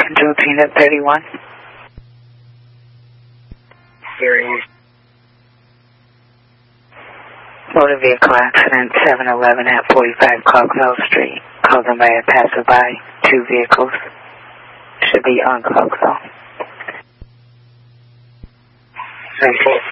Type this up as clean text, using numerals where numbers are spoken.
Control Peanut 31. Series. Motor vehicle accident 711 at 45 Cogwell Street. Called in by a passerby. 2 vehicles. Should be on Cogwell. 10-4.